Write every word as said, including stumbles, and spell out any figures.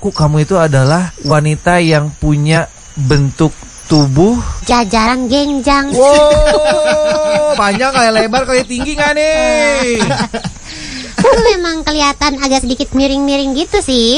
aku kamu itu adalah wanita yang punya bentuk tubuh jajaran genjang. wow, panjang kayak lebar kayak tinggi nggak nih? Memang kelihatan agak sedikit miring-miring gitu sih.